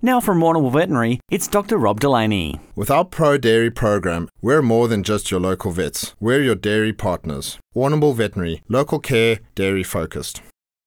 Now from Warrnambool Veterinary, it's Dr. Rob Delaney. With our Pro Dairy program, we're more than just your local vets. We're your dairy partners. Warrnambool Veterinary, local care, dairy focused.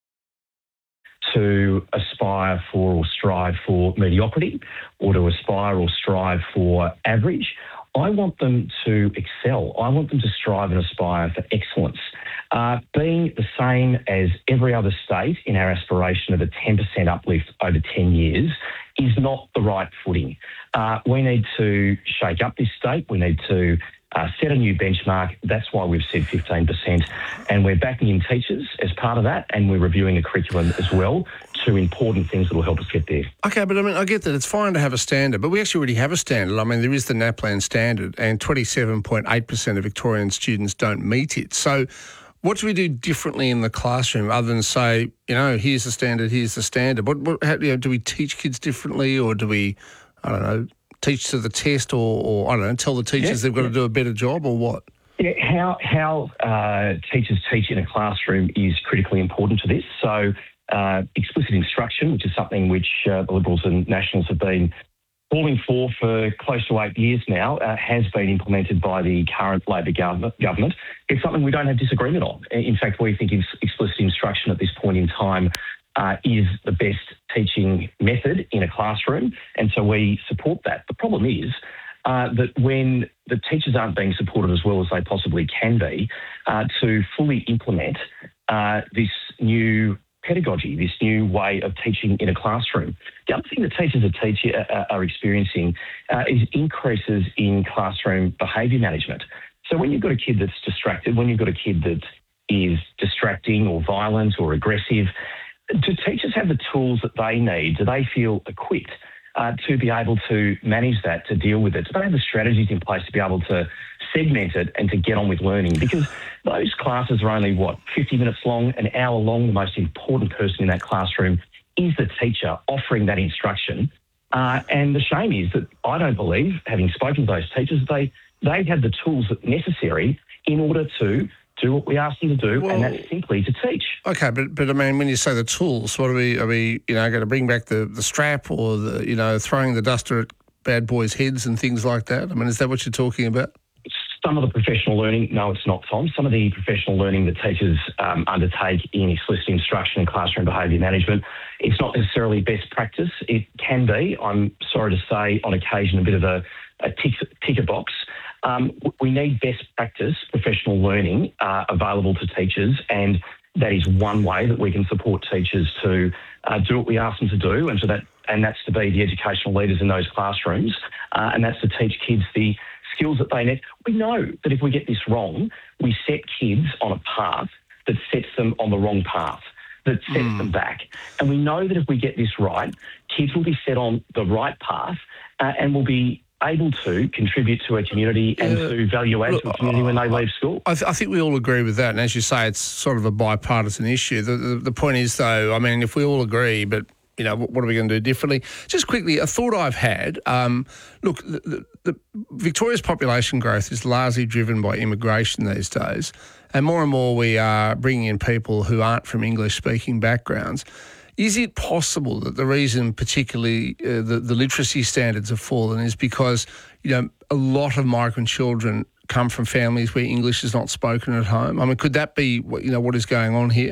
To aspire for or strive for mediocrity, or to aspire or strive for average. I want them to excel. I want them to strive and aspire for excellence. Being the same as every other state in our aspiration of a 10% uplift over 10 years is not the right footing. We need to shake up this state. We need to set a new benchmark. That's why we've said 15%. And we're backing in teachers as part of that, and we're reviewing the curriculum as well. Two important things that will help us get there. Okay, but I mean, I get that it's fine to have a standard, but we actually already have a standard. I mean, there is the NAPLAN standard, and 27.8% of Victorian students don't meet it. So what do we do differently in the classroom other than say, here's the standard, here's the standard? Do we teach kids differently, or do we, teach to the test, or tell the teachers they've got to do a better job, or what? Yeah, how teachers teach in a classroom is critically important to this. So explicit instruction, which is something which the Liberals and Nationals have been calling for close to 8 years now, has been implemented by the current Labor government. It's something we don't have disagreement on. In fact, we think explicit instruction at this point in time is the best teaching method in a classroom, and so we support that. The problem is that when the teachers aren't being supported as well as they possibly can be to fully implement this new pedagogy, this new way of teaching in a classroom. The other thing that teachers are experiencing is increases in classroom behaviour management. So when you've got a kid that's distracted, when you've got a kid that is distracting or violent or aggressive, do teachers have the tools that they need? Do they feel equipped to be able to manage that, to deal with it? Do they have the strategies in place to be able to segment it and to get on with learning? Because those classes are only, 50 minutes long, an hour long. The most important person in that classroom is the teacher offering that instruction. And the shame is that I don't believe, having spoken to those teachers, they have the tools necessary in order to do what we ask them to do, and that's simply to teach. Okay, but I mean, when you say the tools, what are we going to bring back the strap, or throwing the duster at bad boys' heads and things like that? I mean, is that what you're talking about? Some of the professional learning, no, it's not, Tom. Some of the professional learning that teachers undertake in explicit instruction and classroom behaviour management, it's not necessarily best practice. It can be, I'm sorry to say, on occasion a bit of a ticker box. We need best practice professional learning available to teachers, and that is one way that we can support teachers to do what we ask them to do, and that's to be the educational leaders in those classrooms, and that's to teach kids the skills that they need. We know that if we get this wrong, we set kids on a path that sets them on the wrong path, that sets them back. And we know that if we get this right, kids will be set on the right path and will be able to contribute to a community and to value add to a community when they leave school. I think we all agree with that. And as you say, it's sort of a bipartisan issue. The point is, though, I mean, if we all agree, but what are we going to do differently? Just quickly, a thought I've had. Look, the Victoria's population growth is largely driven by immigration these days, and more we are bringing in people who aren't from English-speaking backgrounds. Is it possible that the reason particularly the literacy standards have fallen is because, a lot of migrant children come from families where English is not spoken at home? I mean, could that be, what is going on here?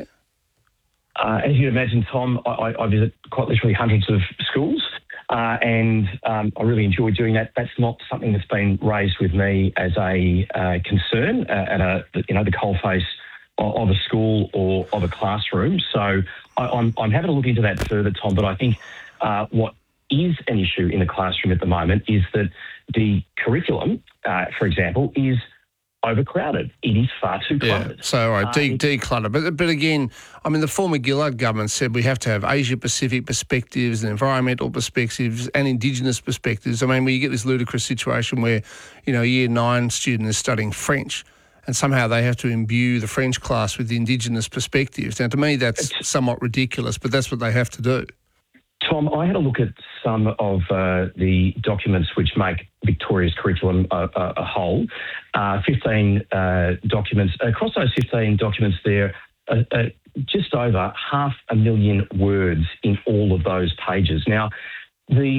As you'd imagine, Tom, I visit quite literally hundreds of schools and I really enjoy doing that. That's not something that's been raised with me as a concern at the coalface of a school or of a classroom. So I'm having to look into that further, Tom, but I think what is an issue in the classroom at the moment is that the curriculum, for example, is overcrowded. It is far too cluttered. Yeah, so all right, declutter. But again, I mean, the former Gillard government said we have to have Asia-Pacific perspectives and environmental perspectives and Indigenous perspectives. I mean, where you get this ludicrous situation where, a Year 9 student is studying French and somehow they have to imbue the French class with the Indigenous perspectives. Now, to me, that's somewhat ridiculous, but that's what they have to do. Tom, I had a look at some of the documents which make Victoria's curriculum a whole. 15 documents. Across those 15 documents there, just over 500,000 words in all of those pages. Now, the